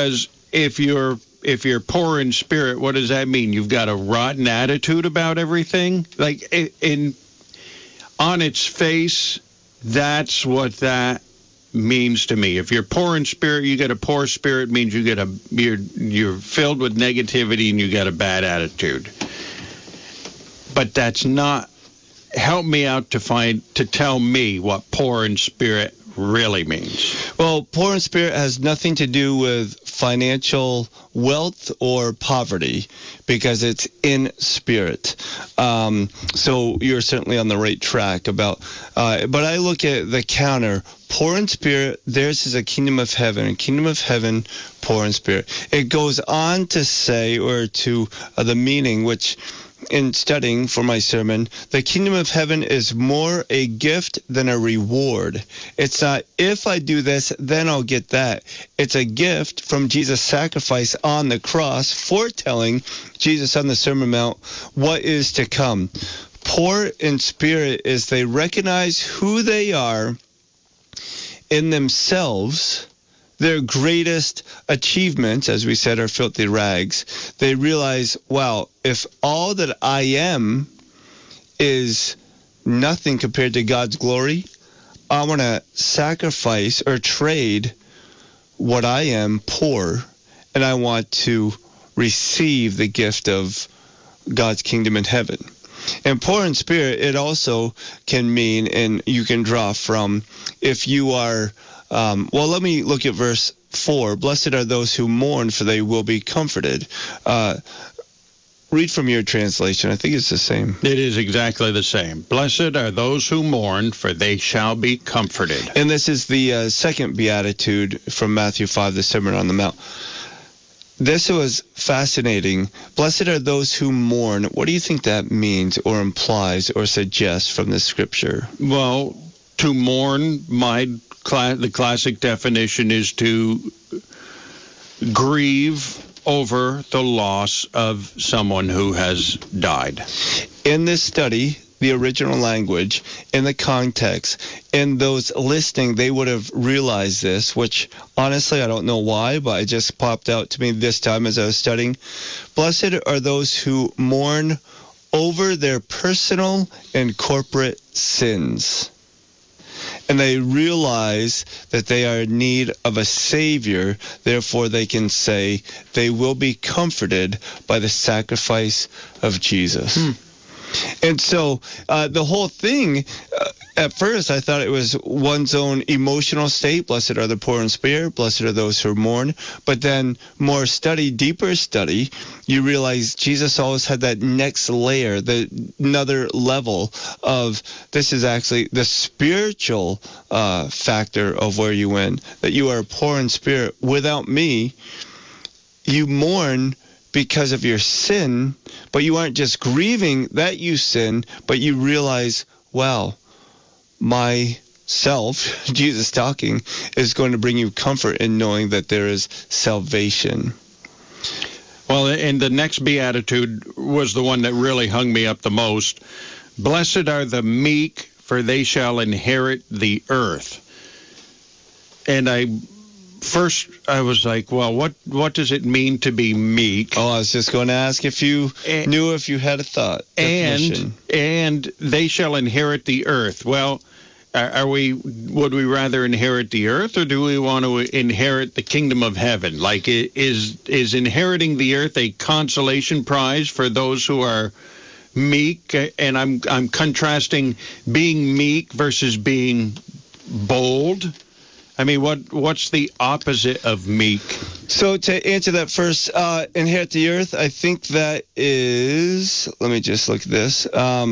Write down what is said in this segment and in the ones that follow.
Because if you're poor in spirit, what does that mean? You've got a rotten attitude about everything? Like, on its face, that's what that means to me. If you're poor in spirit, you get a poor spirit, means you're filled with negativity and you got a bad attitude. But that's not, help me out to tell me what poor in spirit really means. Well, poor in spirit has nothing to do with financial wealth or poverty, because it's in spirit. So you're certainly on the right track about, but I look at the counter. Poor in spirit, theirs is a kingdom of heaven. A kingdom of heaven, poor in spirit. It goes on to say, or to the meaning, which in studying for my sermon, the kingdom of heaven is more a gift than a reward. It's not, if I do this, then I'll get that. It's a gift from Jesus' sacrifice on the cross, foretelling Jesus on the Sermon on the Mount what is to come. Poor in spirit is they recognize who they are in themselves. Their greatest achievements, as we said, are filthy rags. They realize, wow, if all that I am is nothing compared to God's glory, I want to sacrifice or trade what I am, poor, and I want to receive the gift of God's kingdom in heaven. And poor in spirit, it also can mean, and you can draw from, if you are, well, let me look at verse 4. Blessed are those who mourn, for they will be comforted. Read from your translation. I think it's the same. It is exactly the same. Blessed are those who mourn, for they shall be comforted. And this is the second beatitude from Matthew 5, the Sermon on the Mount. This was fascinating. Blessed are those who mourn. What do you think that means or implies or suggests from the scripture? Well, to mourn, the classic definition is to grieve over the loss of someone who has died. In this study, the original language, in the context, in those listening, they would have realized this, which honestly, I don't know why, but it just popped out to me this time as I was studying. Blessed are those who mourn over their personal and corporate sins. And they realize that they are in need of a Savior. Therefore, they can say they will be comforted by the sacrifice of Jesus. And so the whole thing, at first, I thought it was one's own emotional state. Blessed are the poor in spirit. Blessed are those who mourn. But then more study, deeper study, you realize Jesus always had that next layer, another level of this is actually the spiritual factor of where you win. That you are poor in spirit. Without me, you mourn because of your sin, but you aren't just grieving that you sin, but you realize, wow, myself, Jesus talking, is going to bring you comfort in knowing that there is salvation. Well, and the next beatitude was the one that really hung me up the most. Blessed are the meek, for they shall inherit the earth. And I was like, well, what does it mean to be meek? Oh, I was just going to ask if you knew, if you had a thought. And they shall inherit the earth. Well, would we rather inherit the earth, or do we want to inherit the kingdom of heaven? Like, is inheriting the earth a consolation prize for those who are meek? And I'm contrasting being meek versus being bold. I mean, what's the opposite of meek? So to answer that first, inherit the earth, I think that is, let me just look at this.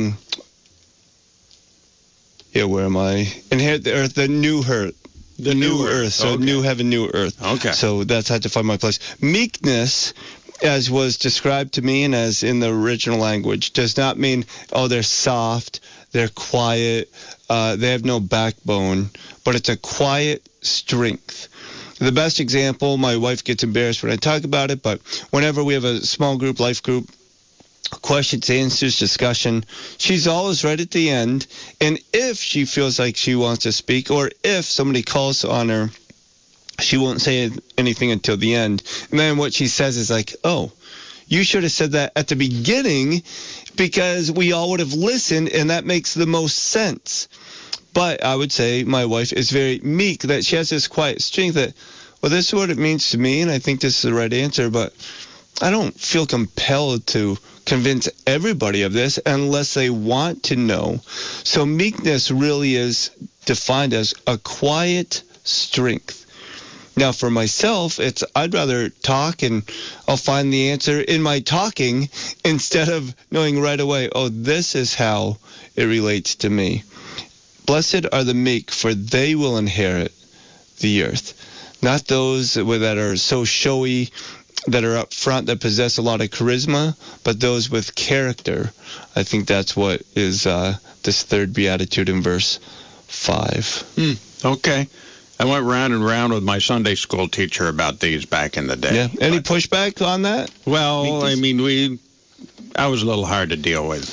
Where am I? Inherit the earth, the new earth. The new earth. So okay. New heaven, new earth. Okay. So that's how to find my place. Meekness, as was described to me and as in the original language, does not mean, they're soft, they're quiet, they have no backbone, but it's a quiet strength. The best example, my wife gets embarrassed when I talk about it, but whenever we have a small group, life group, questions, answers, discussion, she's always right at the end. And if she feels like she wants to speak, or if somebody calls on her, She won't say anything until the end. And then what she says is like, oh, you should have said that at the beginning because we all would have listened, and that makes the most sense. But I would say my wife is very meek, that she has this quiet strength that, well, this is what it means to me, and I think this is the right answer, but I don't feel compelled to convince everybody of this unless they want to know. So meekness really is defined as a quiet strength. Now, for myself, I'd rather talk, and I'll find the answer in my talking instead of knowing right away, oh, this is how it relates to me. Blessed are the meek, for they will inherit the earth. Not those that are so showy, that are up front, that possess a lot of charisma, but those with character. I think that's what is this third beatitude in verse 5. Okay. I went round and round with my Sunday school teacher about these back in the day. Yeah. Any pushback on that? Well, I mean, I was a little hard to deal with.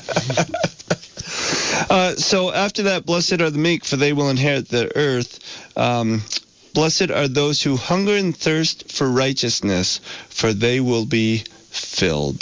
So after that, blessed are the meek, for they will inherit the earth. Blessed are those who hunger and thirst for righteousness, for they will be filled.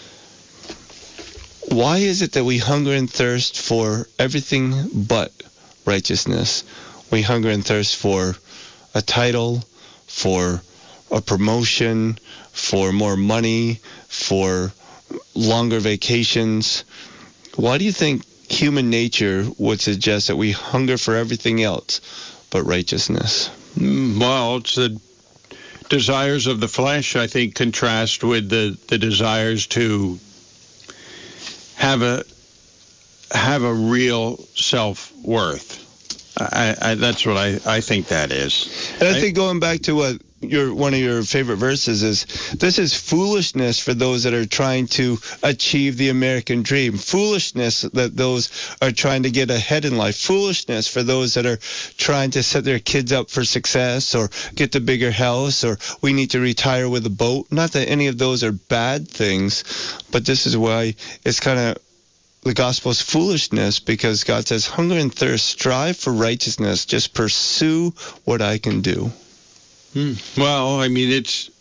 Why is it that we hunger and thirst for everything but righteousness? We hunger and thirst for a title, for a promotion, for more money, for longer vacations. Why do you think human nature would suggest that we hunger for everything else but righteousness? Well, it's the desires of the flesh, I think, contrast with the desires to have a real self-worth. That's what I think that is. And I think going back to what one of your favorite verses is, this is foolishness for those that are trying to achieve the American dream. Foolishness that those are trying to get ahead in life. Foolishness for those that are trying to set their kids up for success or get the bigger house or we need to retire with a boat. Not that any of those are bad things, but this is why it's kind of the gospel's foolishness, because God says, hunger and thirst, strive for righteousness, just pursue what I can do. Well, I mean, it's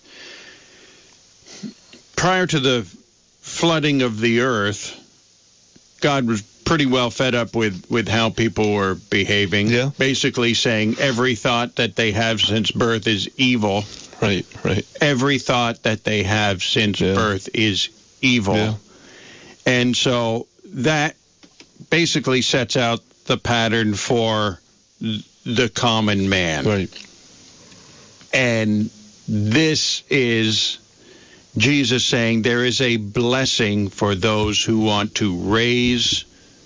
prior to the flooding of the earth, God was pretty well fed up with how people were behaving. Yeah. Basically saying every thought that they have since birth is evil. Right. Every thought that they have since birth is evil. Yeah. And so that basically sets out the pattern for the common man. Right. And this is Jesus saying there is a blessing for those who want to raise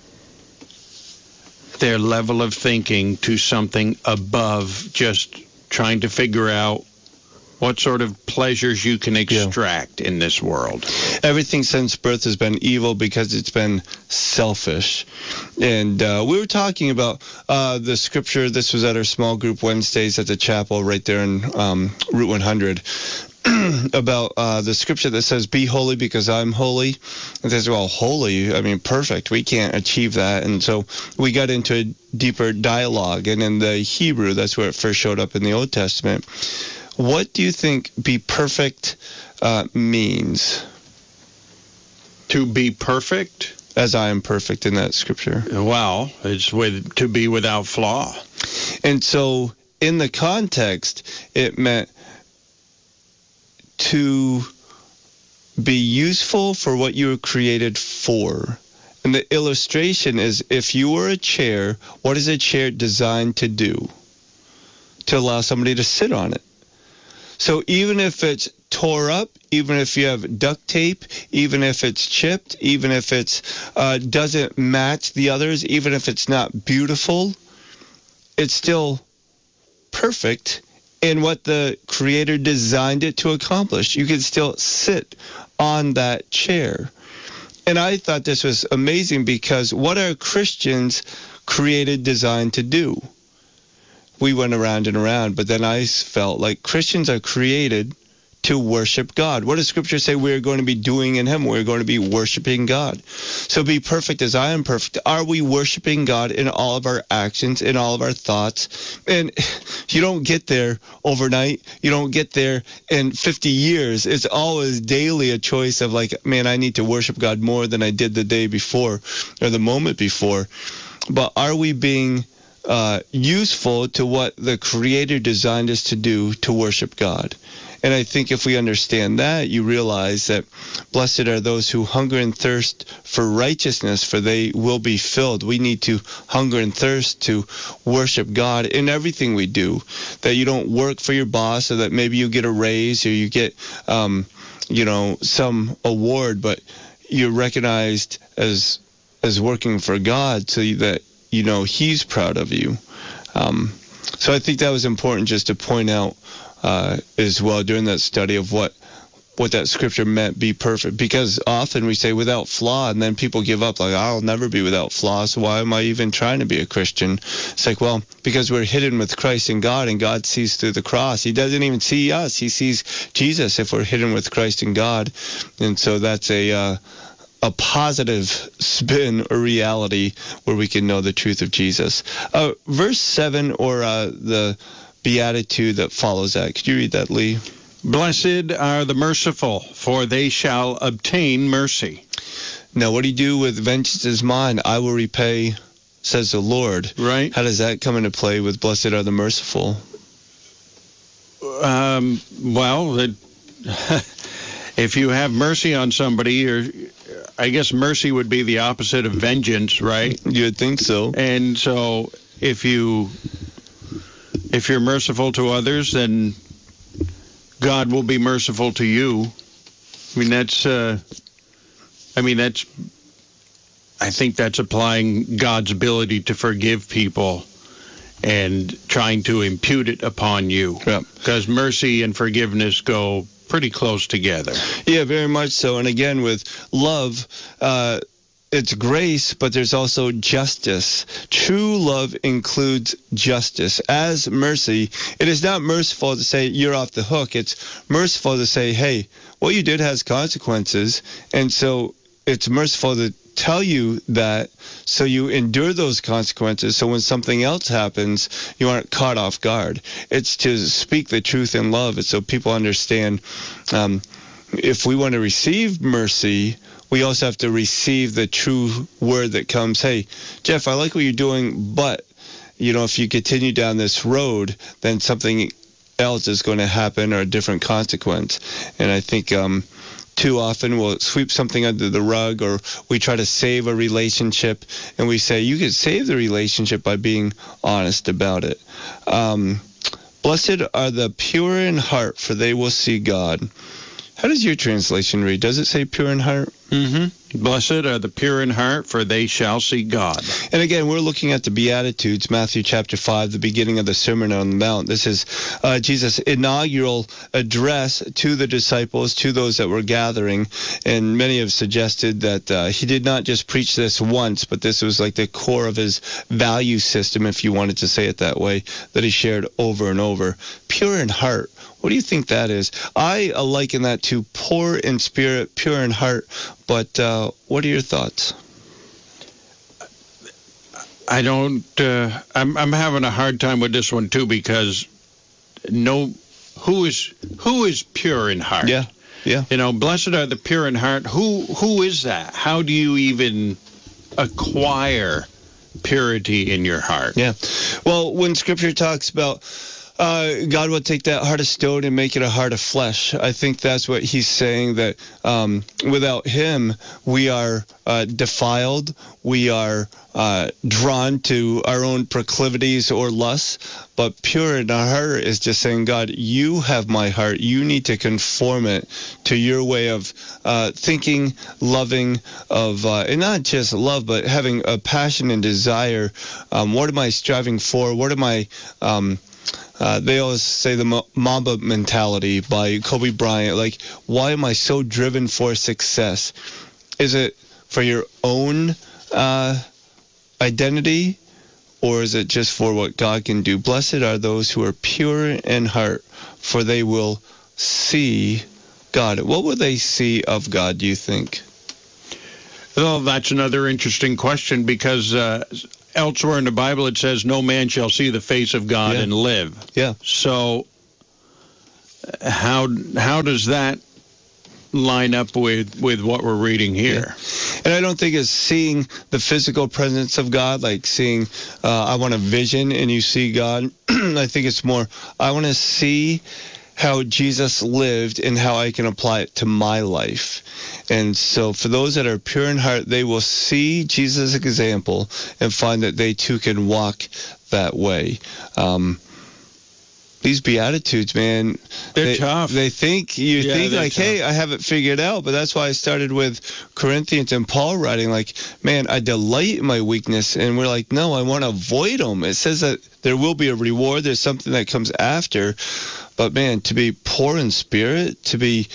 their level of thinking to something above just trying to figure out what sort of pleasures you can extract in this world. Everything since birth has been evil because it's been selfish. And we were talking about the scripture. This was at our small group Wednesdays at the chapel right there in Route 100. About the scripture that says, be holy because I'm holy. And says, well, holy, I mean, perfect. We can't achieve that. And so we got into a deeper dialogue. And in the Hebrew, that's where it first showed up in the Old Testament. What do you think be perfect means? To be perfect? As I am perfect in that scripture. Well, it's to be without flaw. And so in the context, it meant to be useful for what you were created for. And the illustration is, if you were a chair, what is a chair designed to do? To allow somebody to sit on it. So even if it's tore up, even if you have duct tape, even if it's chipped, even if it doesn't match the others, even if it's not beautiful, it's still perfect in what the Creator designed it to accomplish. You can still sit on that chair. And I thought this was amazing, because what are Christians created, designed to do? We went around and around, but then I felt like Christians are created to worship God. What does Scripture say we are going to be doing in heaven? We're going to be worshiping God. So be perfect as I am perfect. Are we worshiping God in all of our actions, in all of our thoughts? And you don't get there overnight. You don't get there in 50 years. It's always daily a choice of like, man, I need to worship God more than I did the day before or the moment before. But are we being useful to what the Creator designed us to do to worship God? And I think if we understand that, you realize that blessed are those who hunger and thirst for righteousness, for they will be filled. We need to hunger and thirst to worship God in everything we do. That you don't work for your boss, or that maybe you get a raise or you get, some award, but you're recognized as working for God, so that He's proud of you. So I think that was important just to point out as well during that study of what that scripture meant, be perfect. Because often we say without flaw, and then people give up, like, I'll never be without flaw, so why am I even trying to be a Christian? It's like, well, because we're hidden with Christ in God, and God sees through the cross. He doesn't even see us. He sees Jesus if we're hidden with Christ in God. And so that's a positive spin or reality where we can know the truth of Jesus. Verse 7, or the beatitude that follows that. Could you read that, Lee? Blessed are the merciful, for they shall obtain mercy. Now, what do you do with vengeance is mine? I will repay, says the Lord. Right. How does that come into play with blessed are the merciful? If you have mercy on somebody, I guess mercy would be the opposite of vengeance, right? You'd think so. And so if you're merciful to others, then God will be merciful to you. I think that's applying God's ability to forgive people and trying to impute it upon you. Yeah. Because mercy and forgiveness go pretty close together. Yeah, very much so. And again, with love, it's grace, but there's also justice. True love includes justice. As mercy, it is not merciful to say you're off the hook. It's merciful to say, hey, what you did has consequences. And so it's merciful to tell you that, so you endure those consequences, so when something else happens, you aren't caught off guard. It's to speak the truth in love, and so people understand if we want to receive mercy, we also have to receive the true word that comes, hey, Jeff, I like what you're doing, but if you continue down this road, then something else is going to happen, or a different consequence. And I think too often we'll sweep something under the rug, or we try to save a relationship, and we say you can save the relationship by being honest about it. Blessed are the pure in heart, for they will see God. How does your translation read? Does it say pure in heart? Mm-hmm. Blessed are the pure in heart, for they shall see God. And again, we're looking at the Beatitudes, Matthew chapter 5, the beginning of the Sermon on the Mount. This is Jesus' inaugural address to the disciples, to those that were gathering. And many have suggested that he did not just preach this once, but this was like the core of his value system, if you wanted to say it that way, that he shared over and over. Pure in heart. What do you think that is? I liken that to poor in spirit, pure in heart. But what are your thoughts? I don't. I'm having a hard time with this one too, because who is pure in heart? Yeah. Blessed are the pure in heart. Who is that? How do you even acquire purity in your heart? Yeah. Well, when Scripture talks about God will take that heart of stone and make it a heart of flesh. I think that's what he's saying, that without him, we are defiled. We are drawn to our own proclivities or lusts. But pure in our heart is just saying, God, you have my heart. You need to conform it to your way of thinking, loving, and not just love, but having a passion and desire. What am I striving for? What am I... they always say the Mamba mentality by Kobe Bryant. Like, why am I so driven for success? Is it for your own identity, or is it just for what God can do? Blessed are those who are pure in heart, for they will see God? What will they see of God, do you think? Well, that's another interesting question, because elsewhere in the Bible it says no man shall see the face of God and live. Yeah. So how does that line up with what we're reading here? Yeah. And I don't think it's seeing the physical presence of God, like seeing, I want a vision and you see God. I think it's more, I want to see how Jesus lived and how I can apply it to my life. And so for those that are pure in heart, they will see Jesus' example and find that they too can walk that way. These Beatitudes, man, they're tough. They think, you think like, tough. Hey, I have it figured out. But that's why I started with Corinthians and Paul writing like, man, I delight in my weakness. And we're like, no, I want to avoid them. It says that there will be a reward. There's something that comes after. But, man, to be poor in spirit, to be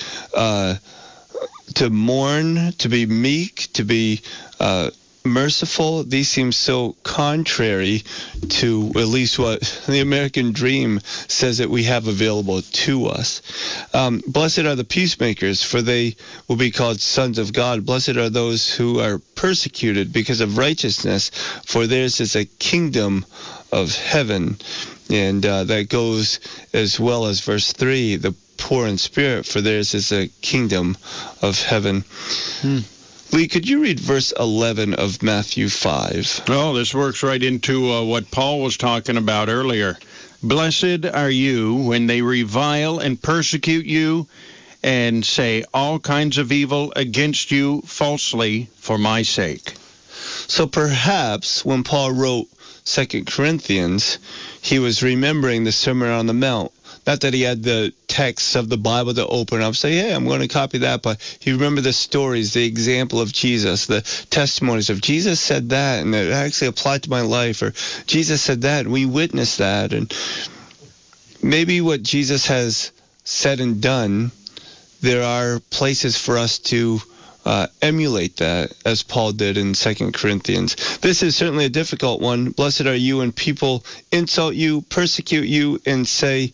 to mourn, to be meek, to be merciful, these seem so contrary to at least what the American dream says that we have available to us. Blessed are the peacemakers, for they will be called sons of God. Blessed are those who are persecuted because of righteousness, for theirs is a kingdom of heaven. And that goes as well as verse 3, the poor in spirit, for theirs is a kingdom of heaven. Lee, could you read verse 11 of Matthew 5? Oh, this works right into what Paul was talking about earlier. Blessed are you when they revile and persecute you and say all kinds of evil against you falsely for my sake. So perhaps when Paul wrote 2 Corinthians, he was remembering the Sermon on the Mount. Not that he had the texts of the Bible to open up, say, hey, I'm going to copy that, but he remembered the stories, the example of Jesus, the testimonies of Jesus said that, and it actually applied to my life, or Jesus said that, and we witnessed that. And maybe what Jesus has said and done, there are places for us to emulate that, as Paul did in 2 Corinthians. This is certainly a difficult one. Blessed are you when people insult you, persecute you, and say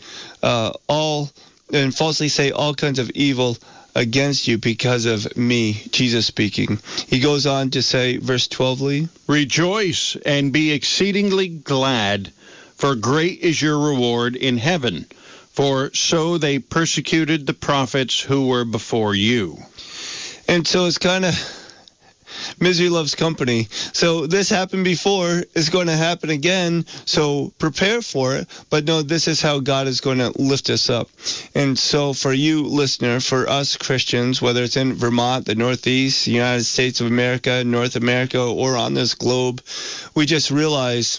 falsely say all kinds of evil against you because of me, Jesus speaking. He goes on to say, verse 12, Lee, rejoice and be exceedingly glad, for great is your reward in heaven. For so they persecuted the prophets who were before you. And so it's kind of misery loves company. So this happened before. It's going to happen again. So prepare for it. But no, this is how God is going to lift us up. And so for you, listener, for us Christians, whether it's in Vermont, the Northeast, the United States of America, North America, or on this globe, we just realize,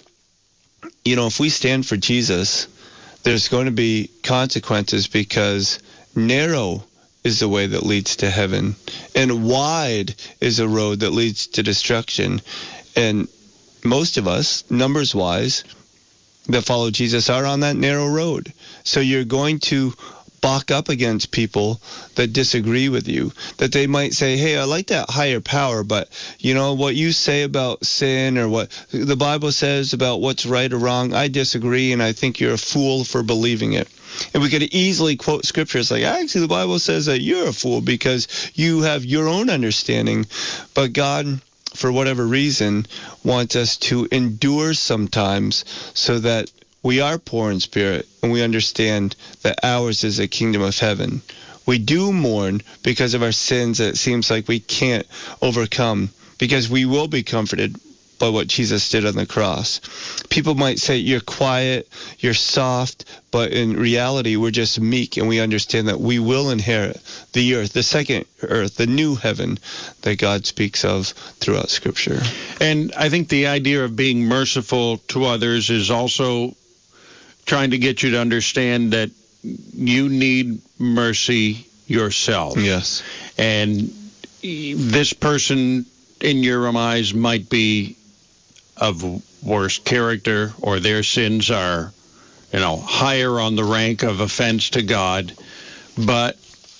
if we stand for Jesus, there's going to be consequences, because narrow is the way that leads to heaven, and wide is a road that leads to destruction. And most of us, numbers-wise, that follow Jesus are on that narrow road. So you're going to buck up against people that disagree with you, that they might say, hey, I like that higher power, but what you say about sin or what the Bible says about what's right or wrong, I disagree, and I think you're a fool for believing it. And we could easily quote scriptures like, actually, the Bible says that you're a fool because you have your own understanding. But God, for whatever reason, wants us to endure sometimes so that we are poor in spirit and we understand that ours is a kingdom of heaven. We do mourn because of our sins that it seems like we can't overcome, because we will be comforted by what Jesus did on the cross. People might say, you're quiet, you're soft, but in reality, we're just meek, and we understand that we will inherit the earth, the second earth, the new heaven that God speaks of throughout Scripture. And I think the idea of being merciful to others is also trying to get you to understand that you need mercy yourself. Yes. And this person in your eyes might be of worse character, or their sins are, higher on the rank of offense to God, but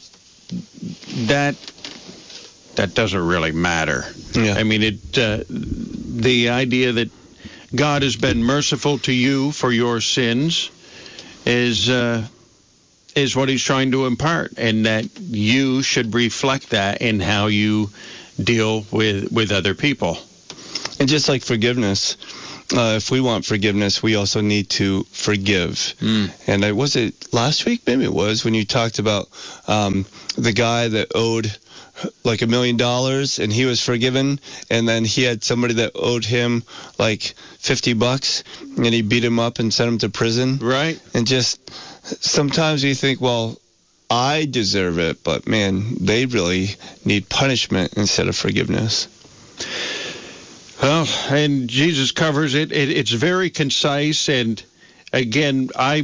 that doesn't really matter. Yeah. I mean, the idea that God has been merciful to you for your sins is is what he's trying to impart, and that you should reflect that in how you deal with other people. And just like forgiveness, if we want forgiveness, we also need to forgive. And was it last week? Maybe it was, when you talked about the guy that owed like $1 million and he was forgiven, and then he had somebody that owed him like $50 and he beat him up and sent him to prison. Right. And just sometimes you think, well, I deserve it, but man, they really need punishment instead of forgiveness. Well, and Jesus covers it. It's very concise, and again, I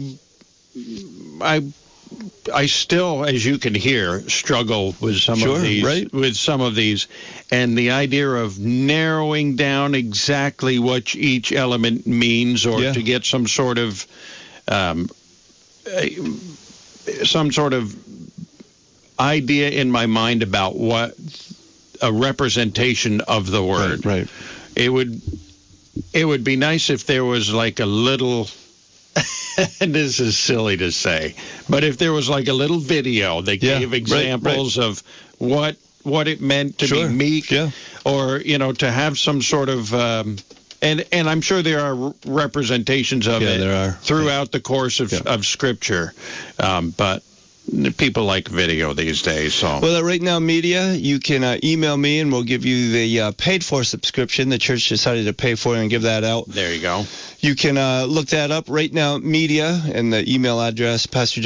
still, as you can hear, struggle with some of these. Right. With some of these, and the idea of narrowing down exactly what each element means, or to get some sort of idea in my mind about what a representation of the word. Right. It would be nice if there was like a little, and this is silly to say, but if there was like a little video that gave examples of what it meant to be meek, or, to have some sort of, and I'm sure there are representations of it there are. Throughout the course of Scripture, but people like video these days. So. Well, at Right Now Media, you can email me and we'll give you the paid-for subscription. The church decided to pay for it and give that out. There you go. You can look that up, Right Now Media, and the email address,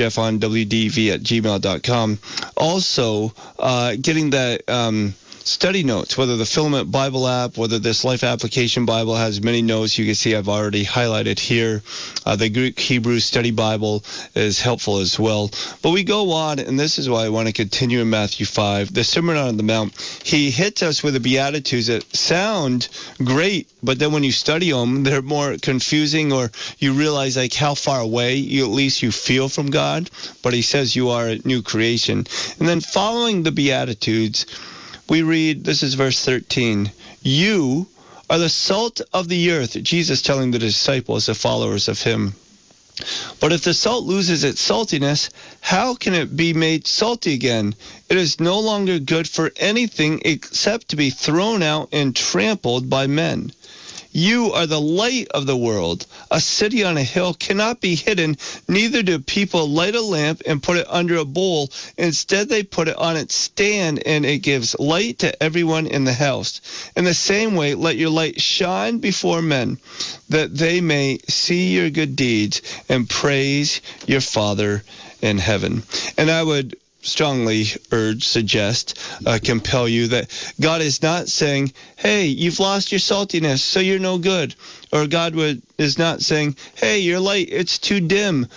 pastorjeffonwdv@gmail.com. Also, getting that study notes, whether the Filament Bible app, whether this Life Application Bible has many notes. You can see I've already highlighted here. The Greek Hebrew Study Bible is helpful as well. But we go on, and this is why I want to continue in Matthew 5. The Sermon on the Mount, he hits us with the Beatitudes that sound great, but then when you study them, they're more confusing, or you realize like how far away at least you feel from God. But he says you are a new creation. And then following the Beatitudes, we read, this is verse 13, you are the salt of the earth, Jesus telling the disciples, the followers of him. But if the salt loses its saltiness, how can it be made salty again? It is no longer good for anything except to be thrown out and trampled by men. You are the light of the world. A city on a hill cannot be hidden, neither do people light a lamp and put it under a bowl. Instead, they put it on its stand, and it gives light to everyone in the house. In the same way, let your light shine before men, that they may see your good deeds and praise your Father in heaven. And I would strongly suggest, compel you that God is not saying, hey, you've lost your saltiness, so you're no good. Or God is not saying, hey, your light, it's too dim,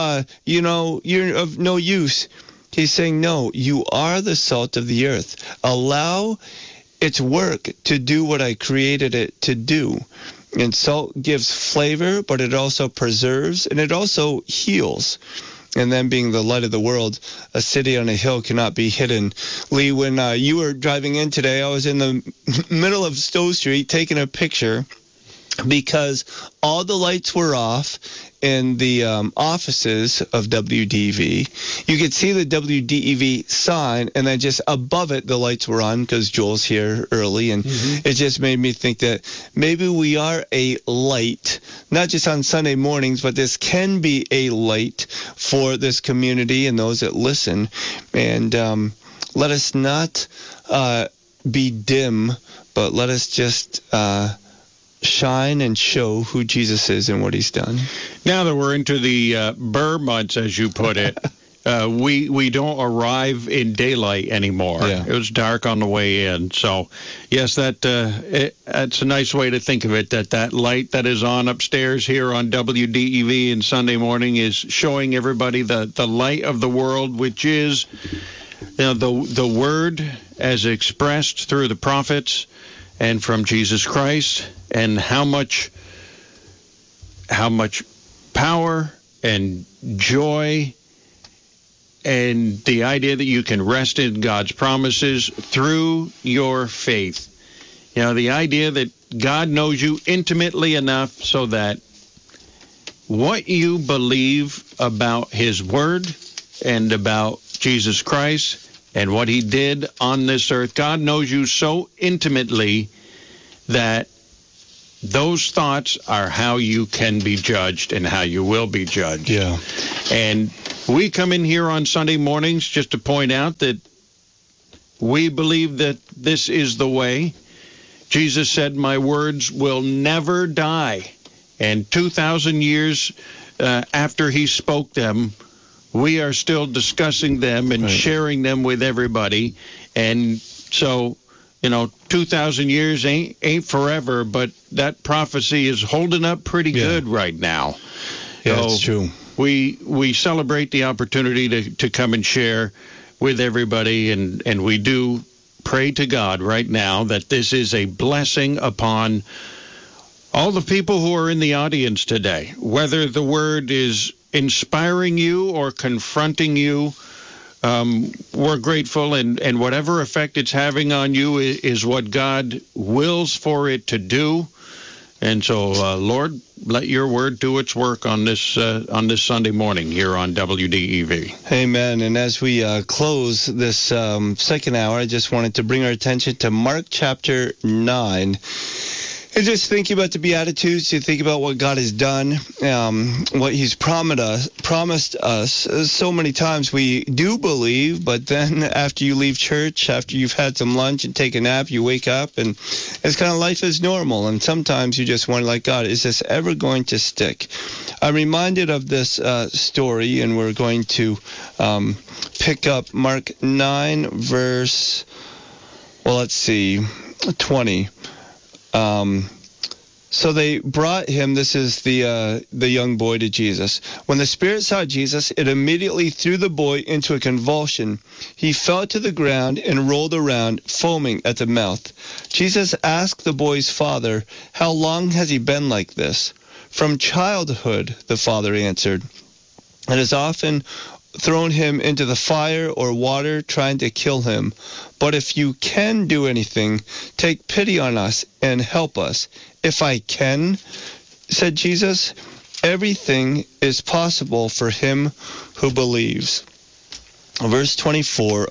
you're of no use. He's saying, no, you are the salt of the earth. Allow its work to do what I created it to do. And salt gives flavor, but it also preserves, and it also heals. And then being the light of the world, a city on a hill cannot be hidden. Lee, when you were driving in today, I was in the middle of Stowe Street taking a picture because all the lights were off in the offices of WDEV. You could see the WDEV sign, and then just above it, the lights were on because Joel's here early. And it just made me think that maybe we are a light, not just on Sunday mornings, but this can be a light for this community and those that listen. And let us not be dim, but let us just shine and show who Jesus is and what he's done. Now that we're into the Burr months, as you put it, we don't arrive in daylight anymore. It was dark on the way in. So, yes, that's a nice way to think of it, that light that is on upstairs here on WDEV and Sunday morning is showing everybody the light of the world, which is the word as expressed through the prophets and from Jesus Christ, and how much power and joy and the idea that you can rest in God's promises through your faith. The idea that God knows you intimately enough so that what you believe about his word and about Jesus Christ and what he did on this earth. God knows you so intimately that those thoughts are how you can be judged and how you will be judged. Yeah. And we come in here on Sunday mornings just to point out that we believe that this is the way. Jesus said, my words will never die. And 2,000 years after he spoke them, we are still discussing them and sharing them with everybody. And so, 2,000 years ain't forever, but that prophecy is holding up pretty good right now. Yeah, that's true. We celebrate the opportunity to come and share with everybody, and we do pray to God right now that this is a blessing upon all the people who are in the audience today, whether the word is inspiring you or confronting you. We're grateful, and whatever effect it's having on you is what God wills for it to do. And so, Lord, let your word do its work on this Sunday morning here on WDEV. Amen. And as we close this second hour, I just wanted to bring our attention to Mark chapter 9. And just thinking about the Beatitudes, you think about what God has done, what he's promised us. So many times we do believe, but then after you leave church, after you've had some lunch and take a nap, you wake up and it's kind of life is normal. And sometimes you just wonder, like, God, is this ever going to stick? I'm reminded of this story, and we're going to pick up Mark 9, verse, 20. So they brought him, this is the young boy, to Jesus. When the spirit saw Jesus, it immediately threw the boy into a convulsion. He fell to the ground and rolled around, foaming at the mouth. Jesus asked the boy's father, how long has he been like this? From childhood, the father answered, and has often thrown him into the fire or water, trying to kill him. But if you can do anything, take pity on us and help us. If I can, said Jesus, everything is possible for him who believes. Verse 24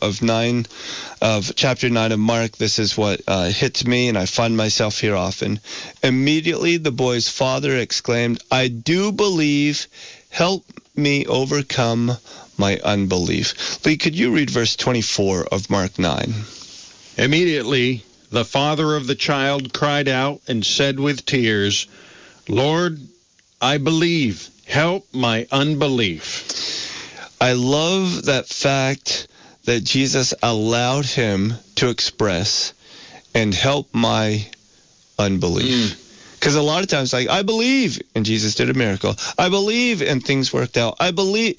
of chapter 9 of Mark, this is what hits me, and I find myself here often. Immediately the boy's father exclaimed, I do believe, help me overcome my unbelief. Lee, could you read verse 24 of Mark 9? Immediately the father of the child cried out and said with tears, Lord, I believe, help my unbelief. I love that fact that Jesus allowed him to express and help my unbelief. Because a lot of times, like, I believe, and Jesus did a miracle. I believe, and things worked out. I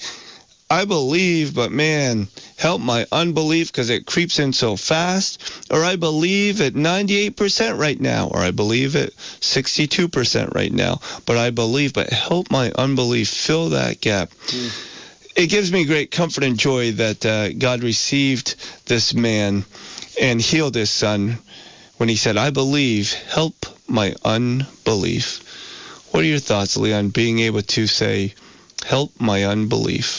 believe, but man, help my unbelief because it creeps in so fast. Or I believe at 98% right now, or I believe at 62% right now. But I believe, but help my unbelief, fill that gap. It gives me great comfort and joy that God received this man and healed his son when he said, I believe, help my unbelief. What are your thoughts, Leon, being able to say, help my unbelief?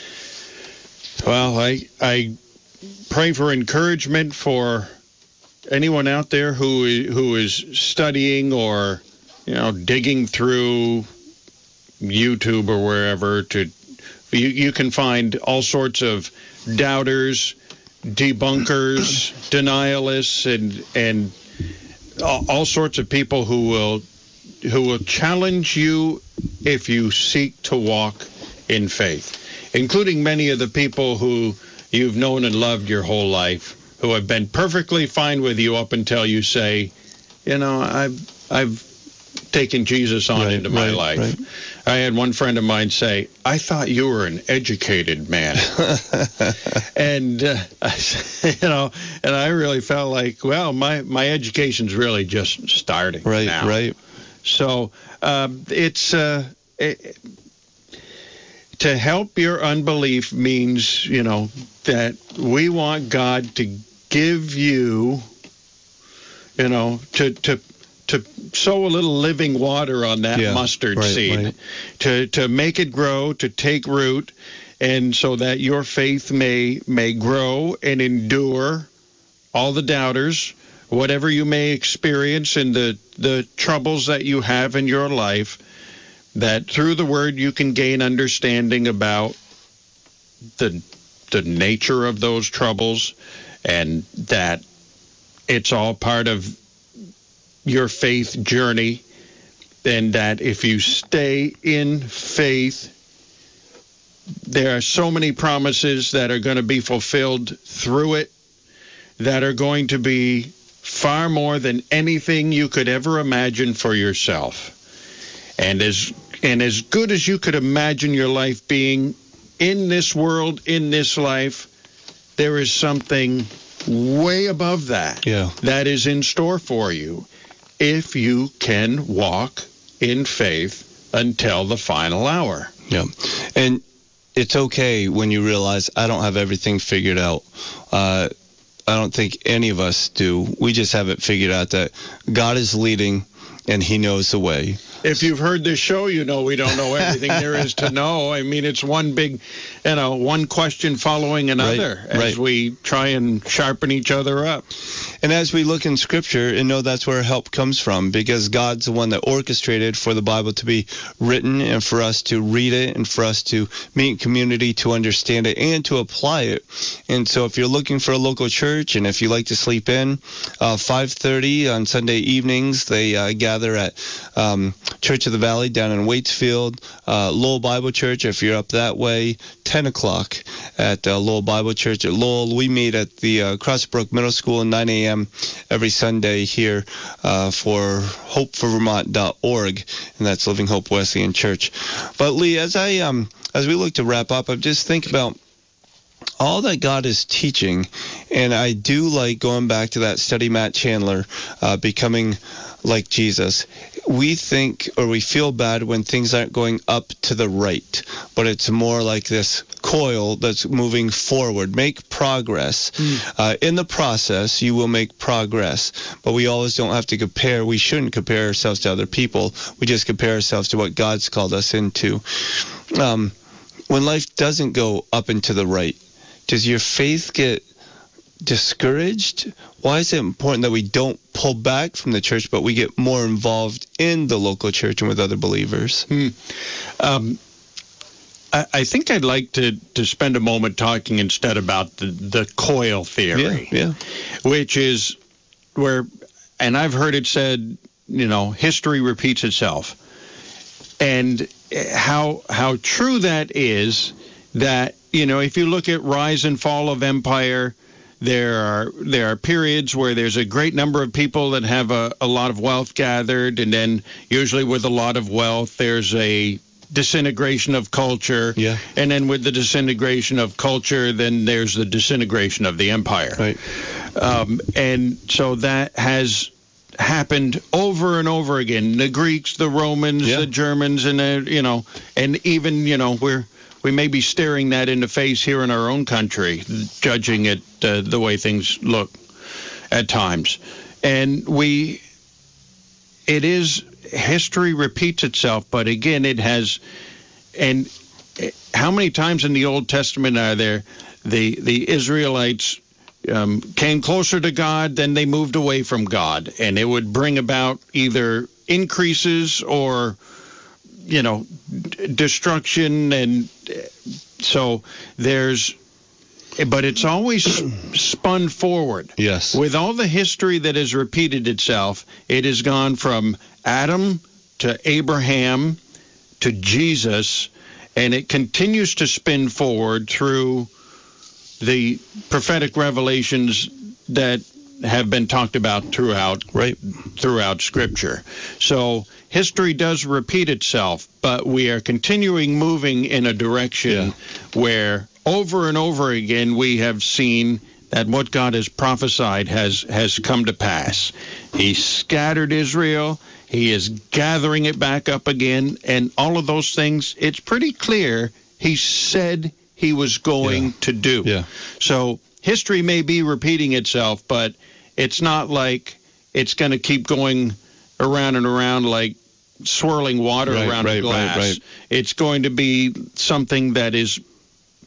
Well, I pray for encouragement for anyone out there who is studying or digging through YouTube or wherever. You can find all sorts of doubters, debunkers, denialists, and all sorts of people who will challenge you if you seek to walk in faith, including many of the people who you've known and loved your whole life, who have been perfectly fine with you up until you say, I've taken Jesus on into my life. Right. I had one friend of mine say, I thought you were an educated man. And, and I really felt like, well, my education's really just starting now. Right. So it's to help your unbelief means, that we want God to give you, to sow a little living water on that mustard seed, to make it grow, to take root, and so that your faith may grow and endure all the doubters, whatever you may experience in the troubles that you have in your life, that through the Word you can gain understanding about the nature of those troubles, and that it's all part of your faith journey, and that if you stay in faith, there are so many promises that are going to be fulfilled through it that are going to be far more than anything you could ever imagine for yourself. And as good as you could imagine your life being in this world, in this life, there is something way above that that is in store for you if you can walk in faith until the final hour. Yeah. And it's okay when you realize I don't have everything figured out. I don't think any of us do. We just have it figured out that God is leading and he knows the way. If you've heard this show, you know we don't know everything there is to know. I mean, it's one big, one question following another as we try and sharpen each other up. And as we look in Scripture and know that's where help comes from, because God's the one that orchestrated for the Bible to be written and for us to read it and for us to meet in community, to understand it and to apply it. And so if you're looking for a local church and if you like to sleep in, 5:30 on Sunday evenings, they gather at Church of the Valley down in Waitsfield, Lowell Bible Church if you're up that way, 10 o'clock at Lowell Bible Church at Lowell. We meet at the Crossbrook Middle School at 9 a.m. every Sunday here for hopeforvermont.org, and that's Living Hope Wesleyan Church. But Lee, as we look to wrap up, I just think about all that God is teaching, and I do like going back to that study, Matt Chandler, becoming like Jesus. We think or we feel bad when things aren't going up to the right, but it's more like this coil that's moving forward. Make progress. In the process, you will make progress, but we always don't have to compare. We shouldn't compare ourselves to other people. We just compare ourselves to what God's called us into. When life doesn't go up and to the right, does your faith get discouraged? Why is it important that we don't pull back from the church, but we get more involved in the local church and with other believers? I think I'd like to spend a moment talking instead about the coil theory, which is where, and I've heard it said, history repeats itself. And how true that is, that, if you look at rise and fall of empire, there are periods where there's a great number of people that have a lot of wealth gathered, and then usually with a lot of wealth, there's a disintegration of culture. Yeah. And then with the disintegration of culture, then there's the disintegration of the empire. Right. And so that has happened over and over again. The Greeks, the Romans, the Germans, and and even, we may be staring that in the face here in our own country, judging it the way things look at times. And history repeats itself, but again, it has, and how many times in the Old Testament are there, the Israelites came closer to God, then they moved away from God, and it would bring about either increases or destruction. And so but it's always spun forward. Yes. With all the history that has repeated itself, it has gone from Adam to Abraham to Jesus, and it continues to spin forward through the prophetic revelations that have been talked about throughout Scripture. So history does repeat itself, but we are continuing moving in a direction where over and over again we have seen that what God has prophesied has come to pass. He scattered Israel. He is gathering it back up again. And all of those things, it's pretty clear he said he was going to do. Yeah. So history may be repeating itself, but it's not like it's going to keep going around and around like swirling water around a glass. It's going to be something that is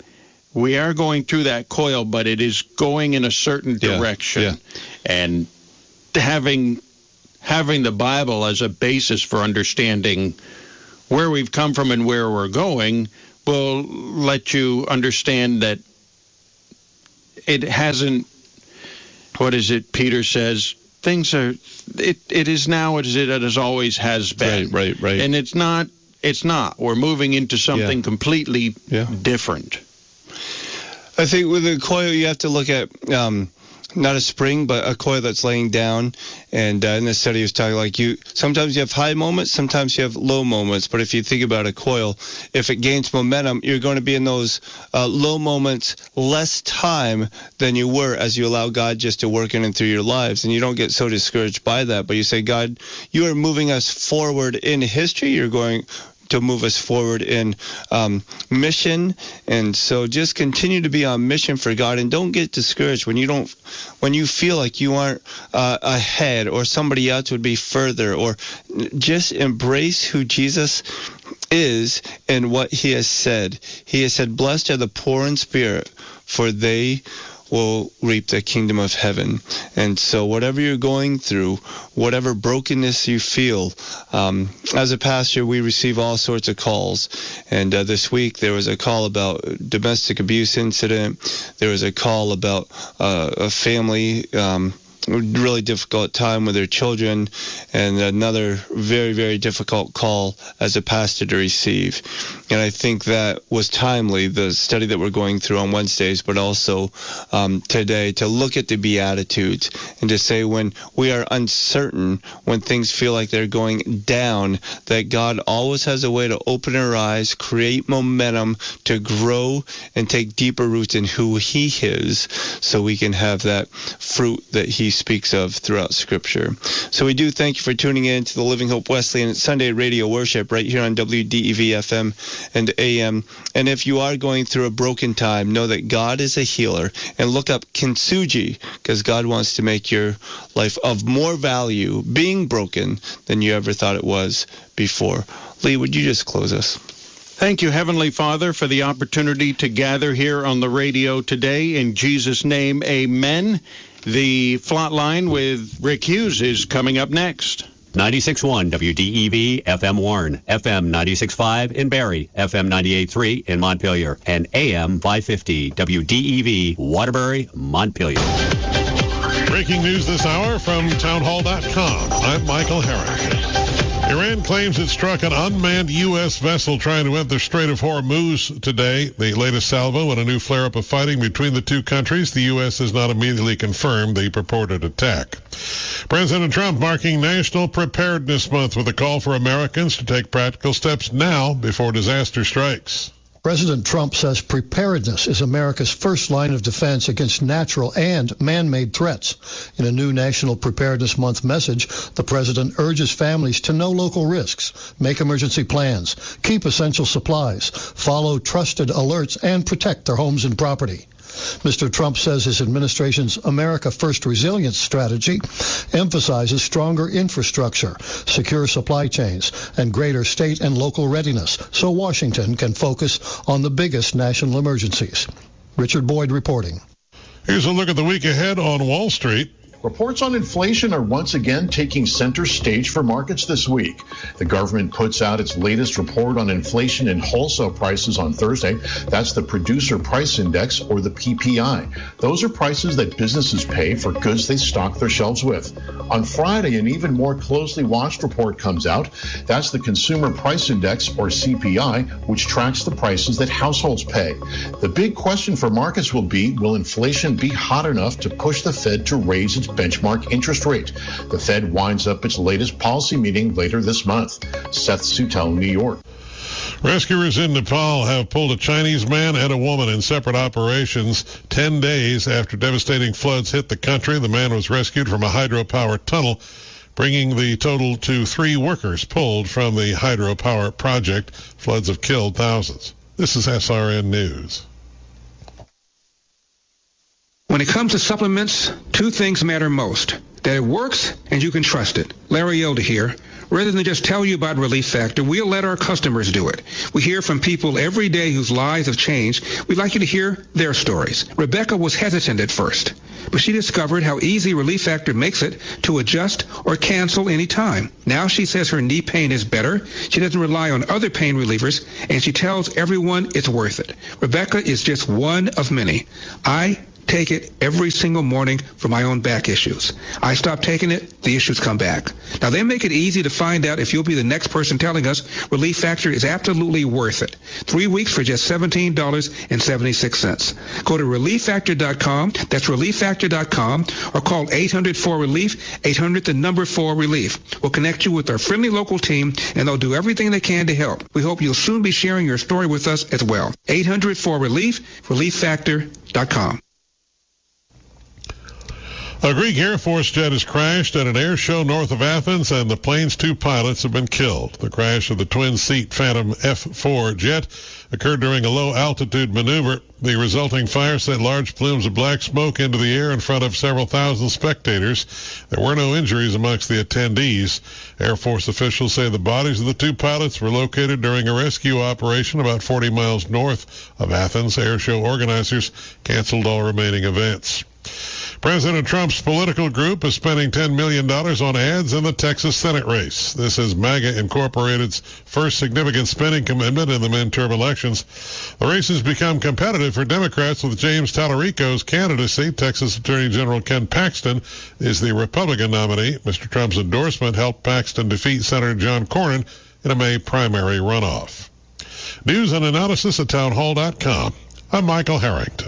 we are going through that coil, but it is going in a certain direction. Yeah. And having the Bible as a basis for understanding where we've come from and where we're going will let you understand that it hasn't, what is it Peter says, things are, it is now as it has always has been. Right. And it's not. We're moving into something completely different. I think with a coil, you have to look at not a spring, but a coil that's laying down. And in the study, he was talking like sometimes you have high moments, sometimes you have low moments. But if you think about a coil, if it gains momentum, you're going to be in those low moments less time than you were as you allow God just to work in and through your lives. And you don't get so discouraged by that. But you say, God, you are moving us forward in history. You're going to move us forward in mission, and so just continue to be on mission for God, and don't get discouraged when you feel like you aren't ahead or somebody else would be further, or just embrace who Jesus is and what he has said. He has said, blessed are the poor in spirit, for they will reap the kingdom of heaven. And so whatever you're going through, whatever brokenness you feel, as a pastor, we receive all sorts of calls. And this week there was a call about domestic abuse incident. There was a call about a family really difficult time with their children, and another very, very difficult call as a pastor to receive. And I think that was timely, the study that we're going through on Wednesdays, but also today, to look at the Beatitudes and to say when we are uncertain, when things feel like they're going down, that God always has a way to open our eyes, create momentum to grow and take deeper roots in who he is, so we can have that fruit that he speaks of throughout Scripture. So we do thank you for tuning in to the Living Hope Wesleyan Sunday Radio Worship right here on WDEV FM and AM. And if you are going through a broken time, know that God is a healer, and look up Kintsugi, because God wants to make your life of more value being broken than you ever thought it was before. Lee, would you just close us? Thank you, Heavenly Father, for the opportunity to gather here on the radio today. In Jesus' name, amen. The Flatline with Rick Hughes is coming up next. 96.1 WDEV FM Warren, FM 96.5 in Barrie, FM 98.3 in Montpelier, and AM 550 WDEV Waterbury, Montpelier. Breaking news this hour from townhall.com. I'm Michael Herrick. Iran claims it struck an unmanned U.S. vessel trying to enter the Strait of Hormuz today. The latest salvo in a new flare-up of fighting between the two countries. The U.S. has not immediately confirmed the purported attack. President Trump marking National Preparedness Month with a call for Americans to take practical steps now before disaster strikes. President Trump says preparedness is America's first line of defense against natural and man-made threats. In a new National Preparedness Month message, the president urges families to know local risks, make emergency plans, keep essential supplies, follow trusted alerts, and protect their homes and property. Mr. Trump says his administration's America First resilience strategy emphasizes stronger infrastructure, secure supply chains, and greater state and local readiness, so Washington can focus on the biggest national emergencies. Richard Boyd reporting. Here's a look at the week ahead on Wall Street. Reports on inflation are once again taking center stage for markets this week. The government puts out its latest report on inflation and wholesale prices on Thursday. That's the Producer Price Index, or the PPI. Those are prices that businesses pay for goods they stock their shelves with. On Friday, an even more closely watched report comes out. That's the Consumer Price Index, or CPI, which tracks the prices that households pay. The big question for markets will be, will inflation be hot enough to push the Fed to raise its benchmark interest rate? The Fed winds up its latest policy meeting later this month. Seth Sutel, New York. Rescuers in Nepal have pulled a Chinese man and a woman in separate operations 10 days after devastating floods hit the country. The man was rescued from a hydropower tunnel, bringing the total to 3 workers pulled from the hydropower project. Floods have killed thousands. This is SRN News. When it comes to supplements, 2 things matter most: that it works and you can trust it. Larry Elder here. Rather than just tell you about Relief Factor, we'll let our customers do it. We hear from people every day whose lives have changed. We'd like you to hear their stories. Rebecca was hesitant at first, but she discovered how easy Relief Factor makes it to adjust or cancel any time. Now she says her knee pain is better. She doesn't rely on other pain relievers, and she tells everyone it's worth it. Rebecca is just one of many. I take it every single morning for my own back issues. I stop taking it, the issues come back. Now, they make it easy to find out if you'll be the next person telling us Relief Factor is absolutely worth it. 3 weeks for just $17.76. Go to ReliefFactor.com. That's ReliefFactor.com, or call 800-4RELIEF, 800-4RELIEF. We'll connect you with our friendly local team, and they'll do everything they can to help. We hope you'll soon be sharing your story with us as well. 800-4RELIEF, ReliefFactor.com. A Greek Air Force jet has crashed at an air show north of Athens, and the plane's 2 pilots have been killed. The crash of the twin-seat Phantom F4 jet occurred during a low-altitude maneuver. The resulting fire sent large plumes of black smoke into the air in front of several thousand spectators. There were no injuries amongst the attendees. Air Force officials say the bodies of the 2 pilots were located during a rescue operation about 40 miles north of Athens. Air show organizers canceled all remaining events. President Trump's political group is spending $10 million on ads in the Texas Senate race. This is MAGA Incorporated's first significant spending commitment in the midterm elections. The race has become competitive for Democrats with James Tallarico's candidacy. Texas Attorney General Ken Paxton is the Republican nominee. Mr. Trump's endorsement helped Paxton defeat Senator John Cornyn in a May primary runoff. News and analysis at townhall.com. I'm Michael Harrington.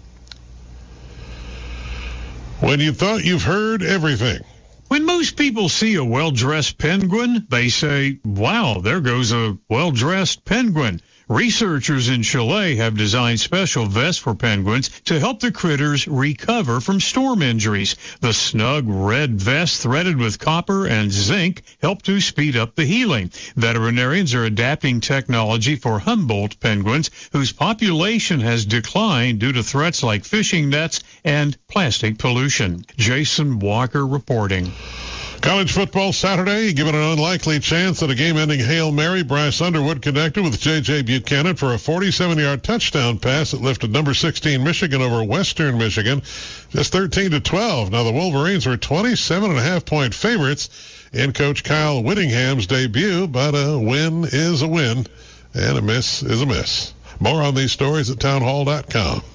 When you thought you've heard everything. When most people see a well-dressed penguin, they say, wow, there goes a well-dressed penguin. Researchers in Chile have designed special vests for penguins to help the critters recover from storm injuries. The snug red vest threaded with copper and zinc help to speed up the healing. Veterinarians are adapting technology for Humboldt penguins, whose population has declined due to threats like fishing nets and plastic pollution. Jason Walker reporting. College football Saturday, given an unlikely chance at a game-ending Hail Mary, Bryce Underwood connected with J.J. Buchanan for a 47-yard touchdown pass that lifted number 16 Michigan over Western Michigan, just 13-12. Now the Wolverines were 27.5-point favorites in Coach Kyle Whittingham's debut, but a win is a win, and a miss is a miss. More on these stories at townhall.com.